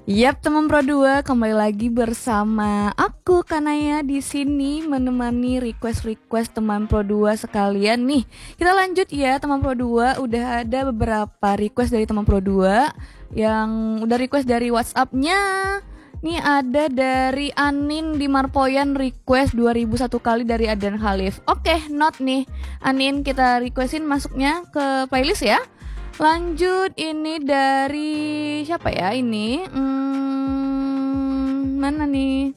Yap, teman Pro 2 kembali lagi bersama aku Kanaya di sini menemani request-request teman Pro 2 sekalian nih. Kita lanjut ya teman Pro 2, udah ada beberapa request dari teman Pro 2 yang udah request dari WhatsApp-nya. Nih ada dari Anin di Marpoyan request 2001 kali dari Adrian Khalif. Oke, not nih. Anin kita requestin masuknya ke playlist ya. Lanjut ini dari siapa ya ini? Mana nih?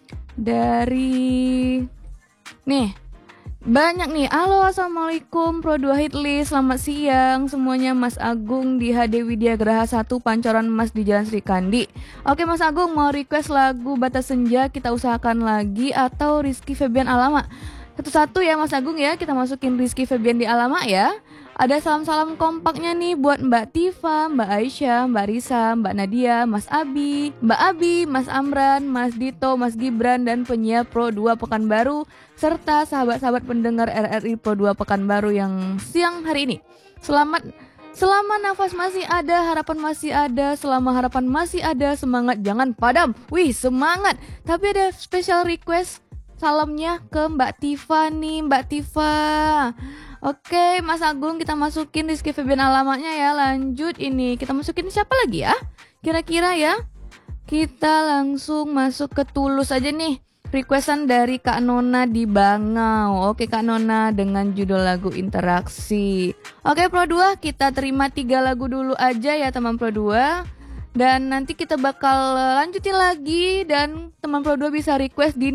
Dari nih. Banyak nih. Halo, assalamualaikum Pro 2 Hitlist. Selamat siang semuanya. Mas Agung di HD Widya Graha 1 Pancoran Mas di Jalan Sri Kandi. Oke Mas Agung, mau request lagu Batas Senja Kita Usahakan Lagi atau Rizky Febian Alama? Satu-satu ya Mas Agung ya. Kita masukin Rizky Febian di Alama ya. Ada salam-salam kompaknya nih buat Mbak Tifa, Mbak Aisyah, Mbak Risa, Mbak Nadia, Mas Abi, Mbak Abi, Mas Amran, Mas Dito, Mas Gibran, dan penyiar Pro 2 Pekanbaru, serta sahabat-sahabat pendengar RRI Pro 2 Pekanbaru yang siang hari ini. Selama nafas masih ada, harapan masih ada. Selama harapan masih ada, semangat jangan padam. Wih, semangat. Tapi ada special request salamnya ke Mbak Tifa nih, Mbak Tifa. Oke, Mas Agung kita masukin Rizky Febian alamatnya ya. Lanjut ini, kita masukin siapa lagi ya? Kira-kira ya. Kita langsung masuk ke Tulus aja nih. Requestan dari Kak Nona di Bangau. Oke Kak Nona dengan judul lagu Interaksi. Oke Pro 2, kita terima 3 lagu dulu aja ya teman Pro 2. Dan nanti kita bakal lanjutin lagi. Dan teman Pro 2 bisa request di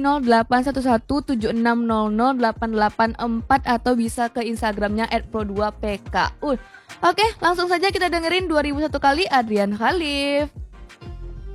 081176000884 atau bisa ke Instagramnya @pro2pk. Oke, langsung saja kita dengerin 2001 kali Adrian Khalif.